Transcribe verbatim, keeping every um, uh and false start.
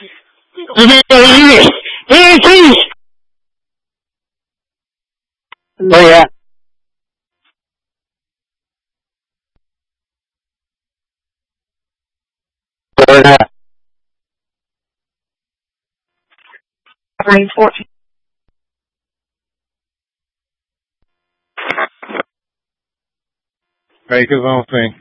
这是这个音乐，这是可以，可以。对对。Line fourteen. Make his own thing.